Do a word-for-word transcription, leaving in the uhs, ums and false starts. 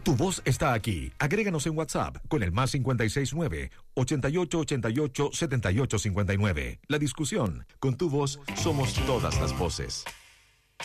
Tu voz está aquí. Agréganos en WhatsApp con el más cinco seis nueve, ocho ocho ocho ocho, siete ocho cinco nueve. La discusión. Con tu voz somos todas las voces.